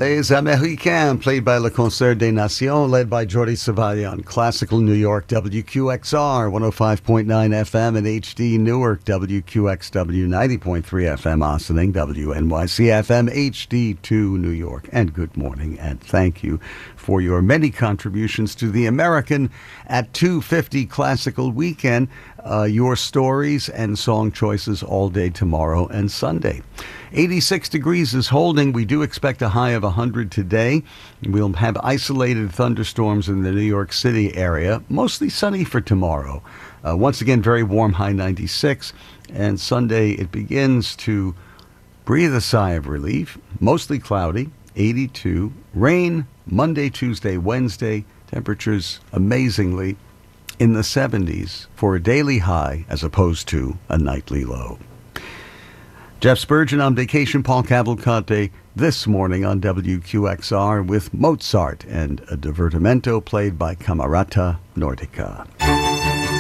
Les Américains, played by Le Concert des Nations, led by Jordi Savali on Classical New York, WQXR, 105.9 FM in HD Newark, WQXW, 90.3 FM Ossining, WNYC FM, HD2 New York. And good morning, and thank you for your many contributions to the American at 250 Classical Weekend. Your stories and song choices all day tomorrow and Sunday. 86 degrees is holding. We do expect a high of 100 today. We'll have isolated thunderstorms in the New York City area. Mostly sunny for tomorrow. Once again, very warm, high 96. And Sunday, it begins to breathe a sigh of relief. Mostly cloudy, 82. Rain Monday, Tuesday, Wednesday. Temperatures amazingly in the 70s for a daily high as opposed to a nightly low. Jeff Spurgeon on vacation, Paul Cavalcante this morning on WQXR with Mozart and a divertimento played by Camerata Nordica.